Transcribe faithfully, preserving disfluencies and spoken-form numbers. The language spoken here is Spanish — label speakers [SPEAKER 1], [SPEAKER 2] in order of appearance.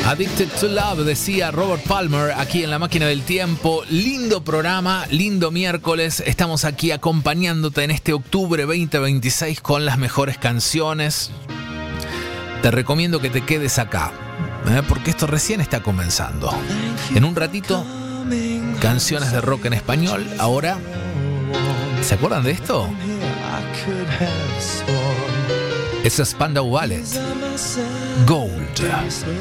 [SPEAKER 1] Addicted to Love, decía Robert Palmer aquí en La Máquina del Tiempo. Lindo programa, lindo miércoles. Estamos aquí acompañándote en este octubre veinte veintiséis con las mejores canciones. Te recomiendo que te quedes acá, ¿eh? porque esto recién está comenzando. En un ratito, canciones de rock en español. Ahora, ¿se acuerdan de esto? Es Spandau Ballet, Gold.